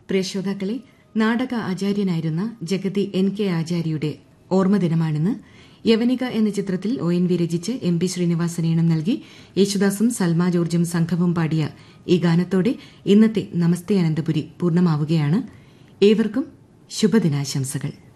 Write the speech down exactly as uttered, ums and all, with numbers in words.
പ്രിയ ശ്രോതാക്കളെ, നാടക ആചാര്യനായിരുന്ന Jagathy N K ആചാര്യയുടെ ഓർമ്മദിനമാണിന്ന്. യവനിക എന്ന ചിത്രത്തിൽ ഒ എൻ വി രചിച്ച് എം പി ശ്രീനിവാസൻ ഈണം നൽകി യേശുദാസും സൽമ ജോർജും സംഘവും പാടിയ ഈ ഗാനത്തോടെ ഇന്നത്തെ നമസ്തേ അനന്തപുരി പൂർണ്ണമാവുകയാണ്. ഏവർക്കും ശുഭദിനാശംസകൾ.